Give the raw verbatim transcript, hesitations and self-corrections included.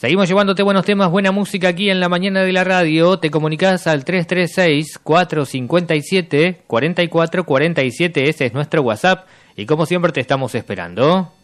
Seguimos llevándote buenos temas, buena música aquí en la mañana de la radio. Te comunicás al tres tres seis, cuatro cinco siete, cuatro cuatro cuatro siete. Ese es nuestro WhatsApp y como siempre te estamos esperando.